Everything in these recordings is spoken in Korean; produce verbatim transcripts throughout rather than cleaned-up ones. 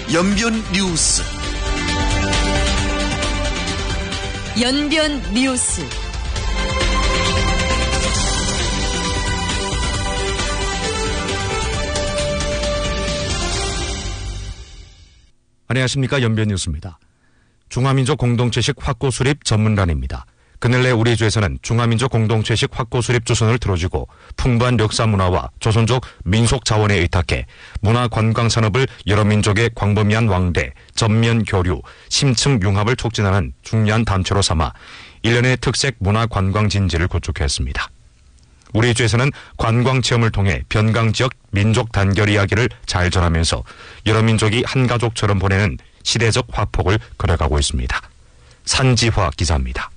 연변 뉴스. 연변 뉴스. 안녕하십니까. 연변 뉴스입니다. 중화민족 공동체식 확고 수립 전문란입니다. 그늘내 우리 주에서는 중화민족 공동체식 확고 수립 조선을 들어주고 풍부한 역사 문화와 조선족 민속 자원에 의탁해 문화 관광 산업을 여러 민족의 광범위한 왕래, 전면 교류, 심층 융합을 촉진하는 중요한 단체로 삼아 일련의 특색 문화 관광 진지를 구축했습니다. 우리 주에서는 관광 체험을 통해 변강 지역 민족 단결 이야기를 잘 전하면서 여러 민족이 한 가족처럼 보내는 시대적 화폭을 그려가고 있습니다. 산지화 기자입니다.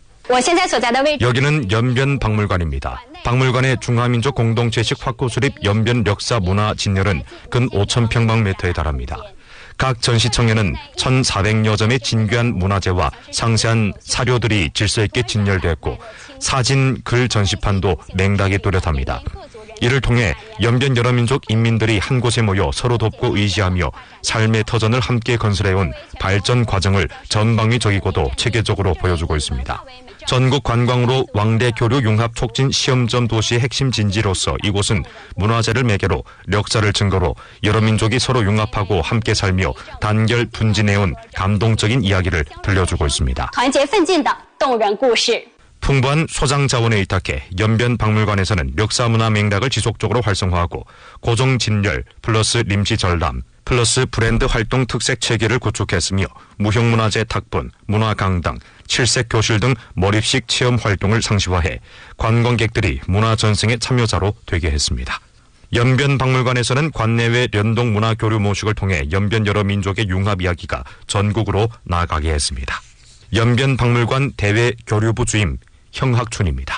여기는 연변 박물관입니다. 박물관의 중화민족 공동체식 확고 수립 연변 역사 문화 진열은 근 오천 평방미터에 달합니다. 각 전시청에는 천사백여 점의 진귀한 문화재와 상세한 사료들이 질서 있게 진열되었고 사진, 글 전시판도 맹닥이 또렷합니다. 이를 통해 연변 여러 민족 인민들이 한 곳에 모여 서로 돕고 의지하며 삶의 터전을 함께 건설해온 발전 과정을 전방위적이고도 체계적으로 보여주고 있습니다. 전국 관광으로 왕래 교류 융합 촉진 시험점 도시의 핵심 진지로서 이곳은 문화재를 매개로 역사를 증거로 여러 민족이 서로 융합하고 함께 살며 단결 분진해온 감동적인 이야기를 들려주고 있습니다. 풍부한 소장 자원에 의탁해 연변 박물관에서는 역사 문화 맥락을 지속적으로 활성화하고 고정 진열 플러스 림시 전람 플러스 브랜드 활동 특색 체계를 구축했으며 무형문화재 탁본, 문화강당, 칠색 교실 등 몰입식 체험 활동을 상시화해 관광객들이 문화 전승의 참여자로 되게 했습니다. 연변 박물관에서는 관내외 연동 문화 교류 모식을 통해 연변 여러 민족의 융합 이야기가 전국으로 나아가게 했습니다. 연변 박물관 대외 교류부 주임 형학춘입니다.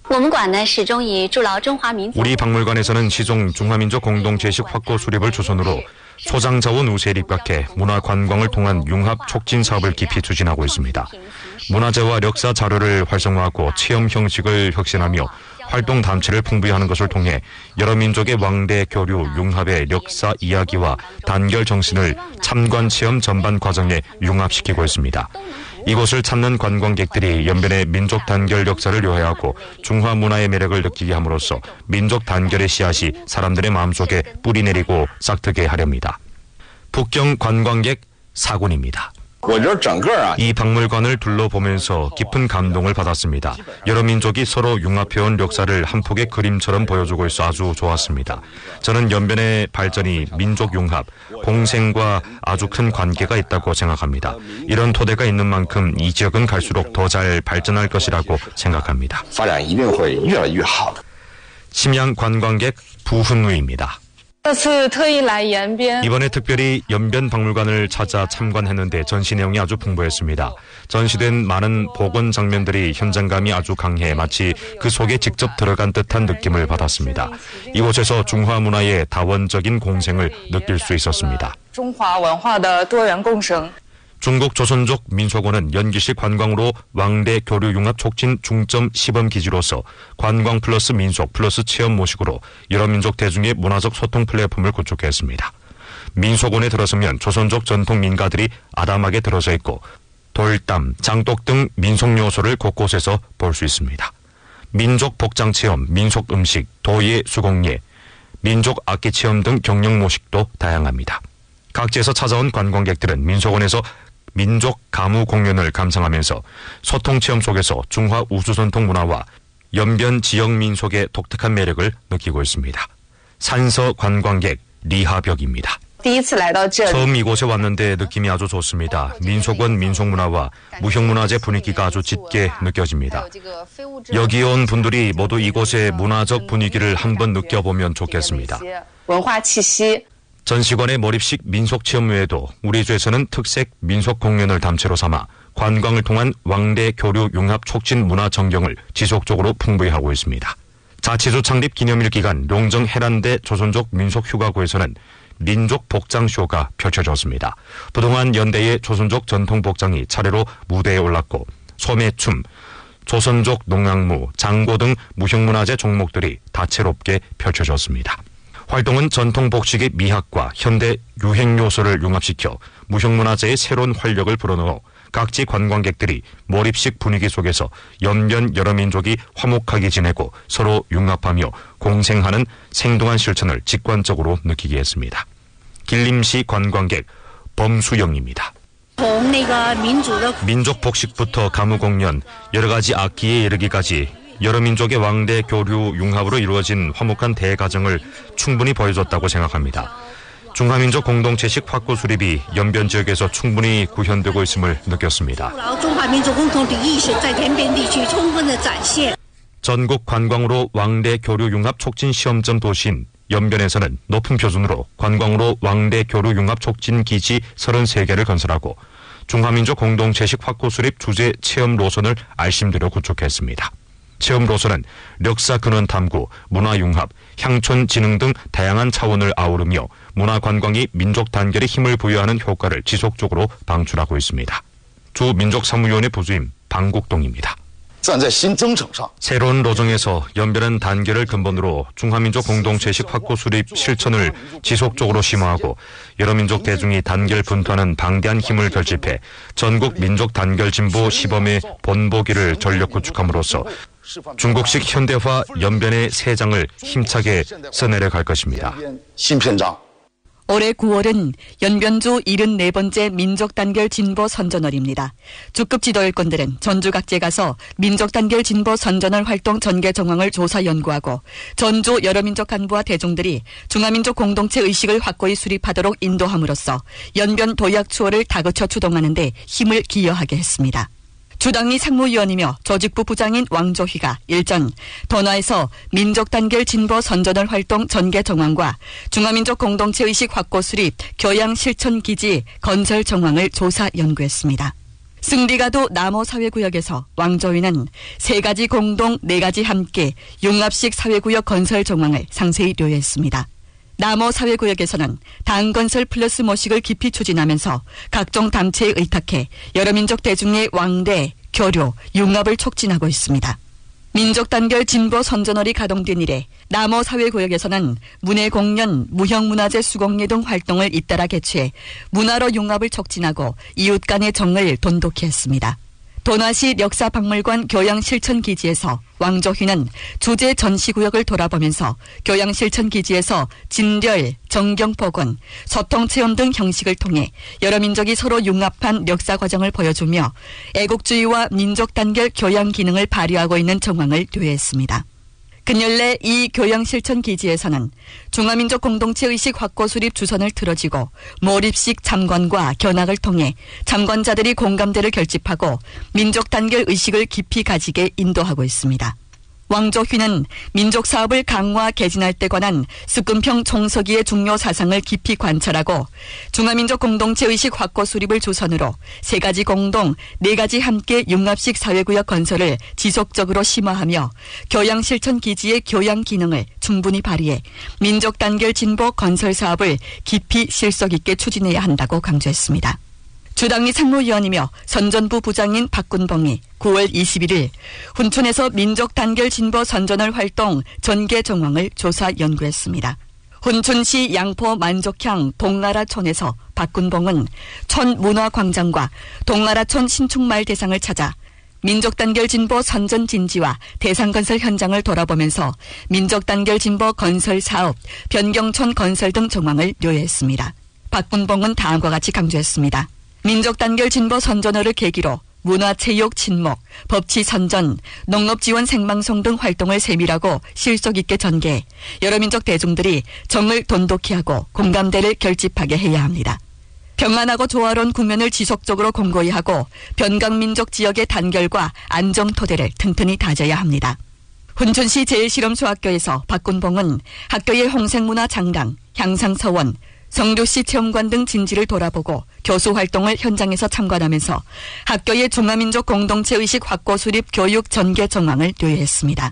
우리 박물관에서는 시종 중화민족 공동체식 확고 수립을 조선으로 소장자원 우세에 입각해 문화 관광을 통한 융합 촉진 사업을 깊이 추진하고 있습니다. 문화재와 역사 자료를 활성화하고 체험 형식을 혁신하며 활동 단체를 풍부히 하는 것을 통해 여러 민족의 왕래 교류 융합의 역사 이야기와 단결 정신을 참관 체험 전반 과정에 융합시키고 있습니다. 이곳을 찾는 관광객들이 연변의 민족 단결 역사를 요해하고 중화 문화의 매력을 느끼게 함으로써 민족 단결의 씨앗이 사람들의 마음속에 뿌리내리고 싹트게 하렵니다. 북경 관광객 사군입니다. 이 박물관을 둘러보면서 깊은 감동을 받았습니다. 여러 민족이 서로 융합해온 역사를 한 폭의 그림처럼 보여주고 있어 아주 좋았습니다. 저는 연변의 발전이 민족 융합, 공생과 아주 큰 관계가 있다고 생각합니다. 이런 토대가 있는 만큼 이 지역은 갈수록 더 잘 발전할 것이라고 생각합니다. 심양 관광객 부훈우입니다. 이번에 특별히 연변 박물관을 찾아 참관했는데 전시 내용이 아주 풍부했습니다. 전시된 많은 복원 장면들이 현장감이 아주 강해 마치 그 속에 직접 들어간 듯한 느낌을 받았습니다. 이곳에서 중화 문화의 다원적인 공생을 느낄 수 있었습니다. 중국 조선족 민속원은 연기식 관광으로 왕래 교류 융합 촉진 중점 시범 기지로서 관광 플러스 민속 플러스 체험 모식으로 여러 민족 대중의 문화적 소통 플랫폼을 구축했습니다. 민속원에 들어서면 조선족 전통 민가들이 아담하게 들어서 있고 돌담, 장독 등 민속 요소를 곳곳에서 볼 수 있습니다. 민족 복장 체험, 민속 음식, 도예 수공예, 민족 악기 체험 등 경영 모식도 다양합니다. 각지에서 찾아온 관광객들은 민속원에서 민족 가무 공연을 감상하면서 소통체험 속에서 중화 우수전통 문화와 연변 지역 민속의 독특한 매력을 느끼고 있습니다. 산서 관광객 리하벽입니다. 처음 이곳에 왔는데 느낌이 아주 좋습니다. 민속원 민속문화와 무형문화재 분위기가 아주 짙게 느껴집니다. 여기 온 분들이 모두 이곳의 문화적 분위기를 한번 느껴보면 좋겠습니다. 전시관의 몰입식 민속 체험 외에도 우리 주에서는 특색 민속 공연을 담채로 삼아 관광을 통한 왕래 교류 융합 촉진 문화 전경을 지속적으로 풍부히 하고 있습니다. 자치주 창립 기념일 기간 룡정 해란대 조선족 민속휴가구에서는 민족 복장쇼가 펼쳐졌습니다. 부동한 연대의 조선족 전통 복장이 차례로 무대에 올랐고 소매춤, 조선족 농악무, 장고 등 무형문화재 종목들이 다채롭게 펼쳐졌습니다. 활동은 전통 복식의 미학과 현대 유행 요소를 융합시켜 무형문화재의 새로운 활력을 불어넣어 각지 관광객들이 몰입식 분위기 속에서 연변 여러 민족이 화목하게 지내고 서로 융합하며 공생하는 생동한 실천을 직관적으로 느끼게 했습니다. 길림시 관광객 범수영입니다. 민족 복식부터 가무 공연, 여러 가지 악기에 이르기까지 여러 민족의 왕대 교류 융합으로 이루어진 화목한 대가정을 충분히 보여줬다고 생각합니다. 중화민족 공동체식 확고 수립이 연변 지역에서 충분히 구현되고 있음을 느꼈습니다. 전국 관광으로 왕대 교류 융합 촉진 시험점 도시인 연변에서는 높은 표준으로 관광으로 왕대 교류 융합 촉진 기지 서른세 개를 건설하고 중화민족 공동체식 확고 수립 주제 체험 노선을 알심대로 구축했습니다. 체험 노선은 역사 근원 탐구, 문화 융합, 향촌 진흥 등 다양한 차원을 아우르며 문화 관광이 민족 단결에 힘을 부여하는 효과를 지속적으로 방출하고 있습니다. 주 민족사무위원회 부주임 방국동입니다. 새로운 로정에서 연변은 단결을 근본으로 중화민족 공동체식 확고 수립 실천을 지속적으로 심화하고 여러 민족 대중이 단결 분투하는 방대한 힘을 결집해 전국 민족 단결 진보 시범의 본보기를 전력 구축함으로써 중국식 현대화 연변의 새 장을 힘차게 써내려갈 것입니다. 올해 구월은 연변주 칠십사 번째 민족단결 진보 선전월입니다. 주급 지도 일꾼들은 전주 각지에 가서 민족단결 진보 선전월 활동 전개 정황을 조사 연구하고 전주 여러 민족 간부와 대중들이 중화민족 공동체 의식을 확고히 수립하도록 인도함으로써 연변 도약 추월을 다그쳐 추동하는 데 힘을 기여하게 했습니다. 주당리 상무위원이며 조직부 부장인 왕조희가 일전 던화에서 민족단결 진보 선전월 활동 전개 정황과 중화민족 공동체 의식 확고 수립 교양 실천 기지 건설 정황을 조사 연구했습니다. 승리가도 남호 사회구역에서 왕조희는 세 가지 공동, 네 가지 함께 융합식 사회구역 건설 정황을 상세히 료했습니다. 남호 사회구역에서는 당건설 플러스 모식을 깊이 추진하면서 각종 단체에 의탁해 여러 민족 대중의 왕대, 교류, 융합을 촉진하고 있습니다. 민족단결 진보 선전월이 가동된 이래 남호 사회구역에서는 문예공연, 무형문화재 수공예 등 활동을 잇따라 개최해 문화로 융합을 촉진하고 이웃 간의 정을 돈독히 했습니다. 도나시 역사박물관 교양실천기지에서 왕조희는 주제 전시구역을 돌아보면서 교양실천기지에서 진렬, 정경복원, 소통체험 등 형식을 통해 여러 민족이 서로 융합한 역사 과정을 보여주며 애국주의와 민족단결 교양 기능을 발휘하고 있는 정황을 료했습니다. 근열내 이 교양실천기지에서는 중화민족 공동체 의식 확고 수립 주선을 틀어지고 몰입식 참관과 견학을 통해 참관자들이 공감대를 결집하고 민족 단결 의식을 깊이 가지게 인도하고 있습니다. 왕조희는 민족 사업을 강화 개진할 때 관한 습근평 총서기의 중요 사상을 깊이 관철하고 중화민족 공동체 의식 확고 수립을 주선으로 세 가지 공동, 네 가지 함께 융합식 사회구역 건설을 지속적으로 심화하며 교양 실천 기지의 교양 기능을 충분히 발휘해 민족 단결 진보 건설 사업을 깊이 실속 있게 추진해야 한다고 강조했습니다. 주당리 상무위원이며 선전부 부장인 박군봉이 구월 이십일일 훈촌에서 민족단결 진보 선전월 활동 전개 정황을 조사 연구했습니다. 훈촌시 양포 만족향 동나라촌에서 박군봉은 촌 문화광장과 동나라촌 신축마을 대상을 찾아 민족단결 진보 선전 진지와 대상건설 현장을 돌아보면서 민족단결 진보 건설 사업, 변경촌 건설 등 정황을 료했습니다. 박군봉은 다음과 같이 강조했습니다. 민족단결 진보 선전월을 계기로 문화체육 친목, 법치 선전, 농업지원 생방송 등 활동을 세밀하고 실속 있게 전개해 여러 민족 대중들이 정을 돈독히 하고 공감대를 결집하게 해야 합니다. 평안하고 조화로운 국면을 지속적으로 공고히 하고 변강민족 지역의 단결과 안정 토대를 튼튼히 다져야 합니다. 훈촌시 제일실험소학교에서 박군봉은 학교의 홍색문화 장랑, 향상서원, 성교시 체험관 등 진지를 돌아보고 교수 활동을 현장에서 참관하면서 학교의 중화민족 공동체 의식 확고 수립 교육 전개 정황을 료했습니다.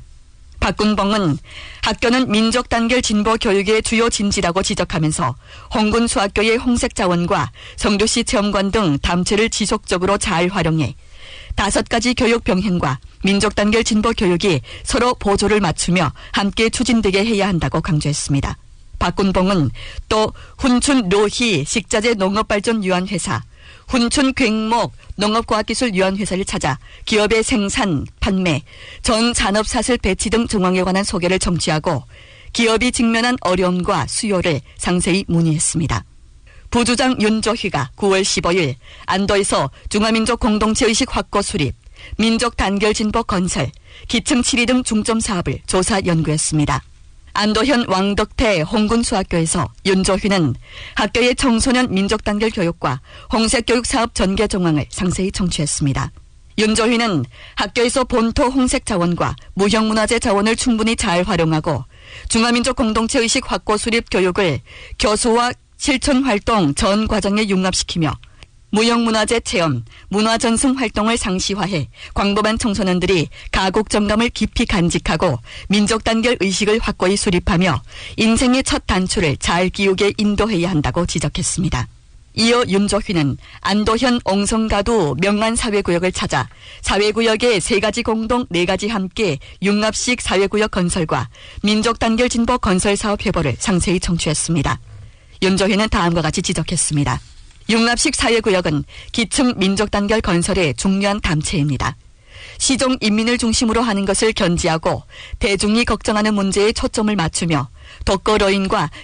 박군봉은 학교는 민족 단결 진보 교육의 주요 진지라고 지적하면서 홍군 수학교의 홍색 자원과 성교시 체험관 등 담체를 지속적으로 잘 활용해 다섯 가지 교육 병행과 민족 단결 진보 교육이 서로 보조를 맞추며 함께 추진되게 해야 한다고 강조했습니다. 박군봉은 또 훈춘 로희 식자재 농업발전유한회사, 훈춘 괭목 농업과학기술유한회사를 찾아 기업의 생산, 판매, 전 산업사슬 배치 등 정황에 관한 소개를 청취하고 기업이 직면한 어려움과 수요를 상세히 문의했습니다. 부주장 윤조희가 구월 십오일 안도에서 중화민족 공동체의식 확고 수립, 민족 단결 진보 건설, 기층 칠이 등 중점 사업을 조사 연구했습니다. 안도현 왕덕태 홍군수학교에서 윤조희는 학교의 청소년 민족 단결 교육과 홍색 교육 사업 전개 정황을 상세히 청취했습니다. 윤조희는 학교에서 본토 홍색 자원과 무형문화재 자원을 충분히 잘 활용하고 중화민족 공동체 의식 확고 수립 교육을 교수와 실천 활동 전 과정에 융합시키며 무형문화재 체험, 문화전승 활동을 상시화해 광범한 청소년들이 가곡 정감을 깊이 간직하고 민족 단결 의식을 확고히 수립하며 인생의 첫 단추를 잘 기우게 인도해야 한다고 지적했습니다. 이어 윤조희는 안도현 옹성가도 명안사회구역을 찾아 사회구역의 세 가지 공동 네 가지 함께 융합식 사회구역 건설과 민족 단결 진보 건설 사업 회보를 상세히 청취했습니다. 윤조희는 다음과 같이 지적했습니다. 융합식 사회구역은 기층 민족 단결 건설의 중요한 담체입니다. 시종 인민을 중심으로 하는 것을 견지하고 대중이 걱정하는 문제에 초점을 맞추며 독거노인과